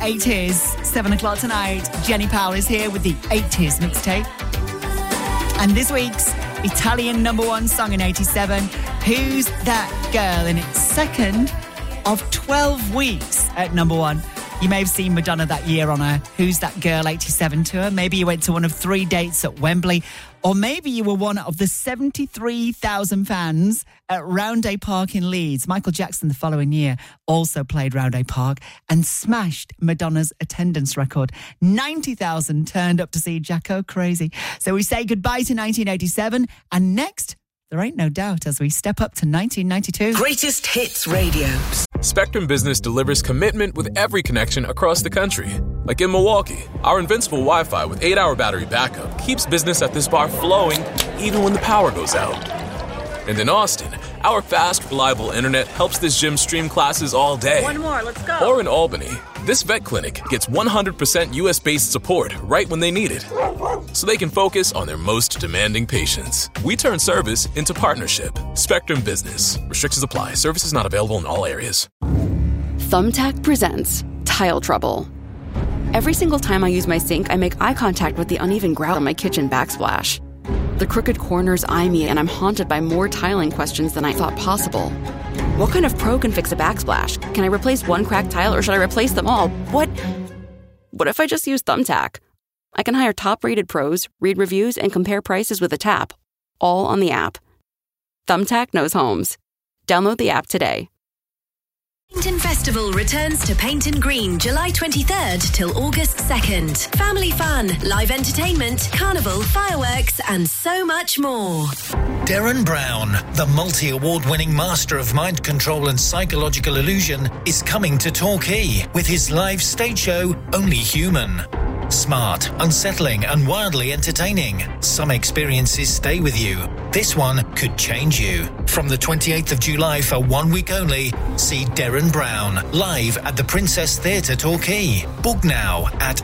80s. 7 o'clock tonight. Jenny Powell is here with the 80s mixtape. And this week's Italian number one song in 87, Who's That Girl? In its second of 12 weeks at number one. You may have seen Madonna that year on her Who's That Girl 87 tour. Maybe you went to one of 3 dates at Wembley. Or maybe you were one of the 73,000 fans at Roundhay Park in Leeds. Michael Jackson the following year also played Roundhay Park and smashed Madonna's attendance record. 90,000 turned up to see Jacko. Crazy. So we say goodbye to 1987. And next, there ain't no doubt as we step up to 1992. Greatest Hits Radio. Spectrum Business delivers commitment with every connection across the country. Like in Milwaukee, our invincible Wi-Fi with 8-hour battery backup keeps business at this bar flowing even when the power goes out. And in Austin, our fast, reliable internet helps this gym stream classes all day. One more, let's go. Or in Albany, this vet clinic gets 100% US-based support right when they need it, so they can focus on their most demanding patients. We turn service into partnership. Spectrum Business. Restrictions apply. Services not available in all areas. Thumbtack presents Tile Trouble. Every single time I use my sink, I make eye contact with the uneven grout on my kitchen backsplash. The crooked corners eye me, and I'm haunted by more tiling questions than I thought possible. What kind of pro can fix a backsplash? Can I replace one cracked tile, or should I replace them all? What if I just use Thumbtack? I can hire top-rated pros, read reviews, and compare prices with a tap, all on the app. Thumbtack knows homes. Download the app today. Painton Festival returns to Painton Green July 23rd till August 2nd. Family fun, live entertainment, carnival, fireworks, and so much more. Derren Brown, the multi-award-winning master of mind control and psychological illusion, is coming to Torquay with his live stage show, Only Human. Smart, unsettling, and wildly entertaining. Some experiences stay with you. This one could change you. From the 28th of July for 1 week only, see Derren Brown live at the Princess Theatre Torquay. Book now at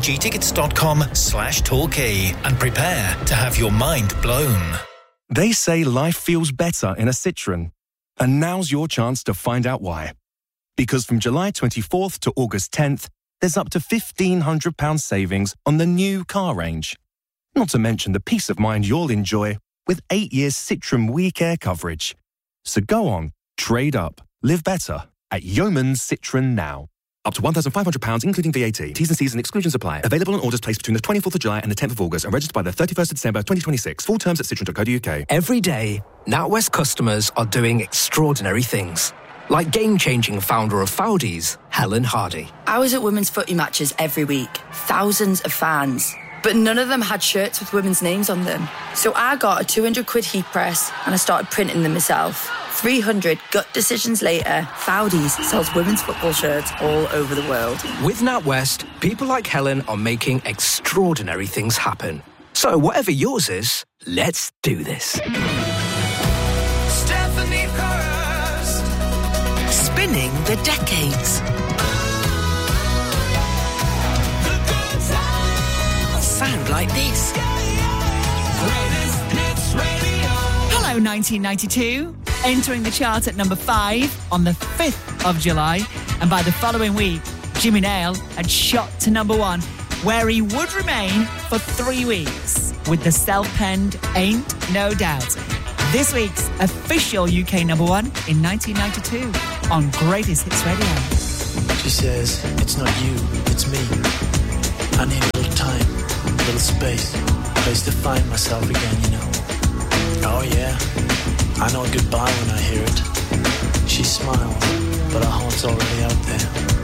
atgtickets.com/Torquay and prepare to have your mind blown. They say life feels better in a Citroën. And now's your chance to find out why. Because from July 24th to August 10th, there's up to £1,500 savings on the new car range. Not to mention the peace of mind you'll enjoy with 8 years Citroën WeCare coverage. So go on, trade up, live better at Yeoman's Citroën now. Up to £1,500 including VAT. T's and C's and exclusions apply. Available on orders placed between the 24th of July and the 10th of August and registered by the 31st of December 2026. Full terms at citroen.co.uk. Every day, NatWest customers are doing extraordinary things. Like game-changing founder of Foudies, Helen Hardy. I was at women's footy matches every week. Thousands of fans. But none of them had shirts with women's names on them. So I got a 200 quid heat press and I started printing them myself. 300 gut decisions later, Foudies sells women's football shirts all over the world. With NatWest, people like Helen are making extraordinary things happen. So whatever yours is, let's do this. Stephanie Hurst. Spinning the decades. Sound like this. Greatest Hits Radio. Hello, 1992. Entering the chart at number 5 on the 5th of July. And by the following week, Jimmy Nail had shot to number 1, where he would remain for 3 weeks with the self-penned Ain't No Doubt. This week's official UK number 1 in 1992 on Greatest Hits Radio. She says, it's not you, it's me. I need a little time, a little space, a place to find myself again, you know. Oh yeah, I know goodbye when I hear it. She smiles, but her heart's already out there.